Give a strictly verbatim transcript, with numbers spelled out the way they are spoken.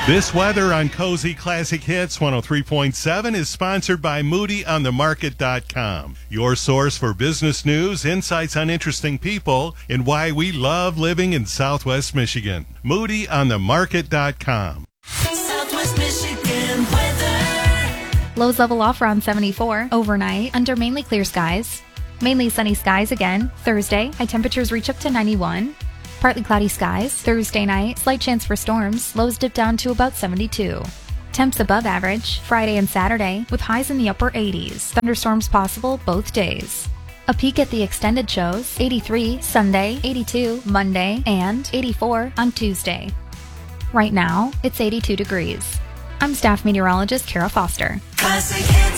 This weather on Cozy Classic Hits one oh three point seven is sponsored by Moody on the Market dot com, your source for business news, insights on interesting people, and why we love living in Southwest Michigan. Moody on the Market dot com. Southwest Michigan weather. Lows level off around seventy-four. Overnight, under mainly clear skies. Mainly sunny skies again. Thursday, high temperatures reach up to ninety-one. Partly cloudy skies. Thursday night, slight chance for storms. Lows dip down to about seventy-two. Temps above average Friday and Saturday, with highs in the upper eighties. Thunderstorms possible both days. A peek at the extended shows: eighty-three Sunday, eighty-two Monday, and eighty-four on Tuesday. Right now, it's eighty-two degrees. I'm staff meteorologist Kara Foster. Classic Hits.